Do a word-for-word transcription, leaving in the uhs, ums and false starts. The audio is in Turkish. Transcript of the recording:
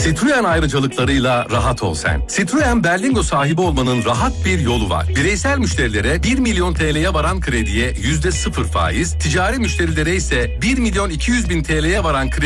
Citroen ayrıcalıklarıyla rahat ol sen. Citroen Berlingo sahibi olmanın rahat bir yolu var. Bireysel müşterilere bir milyon T L'ye varan krediye yüzde sıfır faiz, ticari müşterilere ise bir milyon iki yüz bin T L'ye varan kredi